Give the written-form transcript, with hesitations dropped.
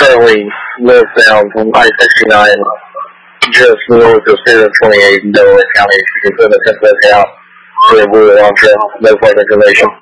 currently northbound from I-69 just north of 728 in Delaware County. If you can put a 10 out for a rural on trail, no further information.